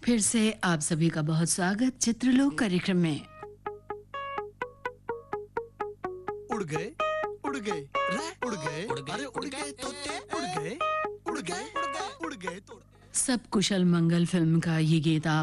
फिर से आप सभी का बहुत स्वागत चित्रलोक कार्यक्रम में। उड़ गए उड़ गए रे उड़ गए अरे उड़ गए तोते उड़ गए उड़ गए उड़ गए उड़ गए तो सब कुशल मंगल फिल्म का ये गीत आप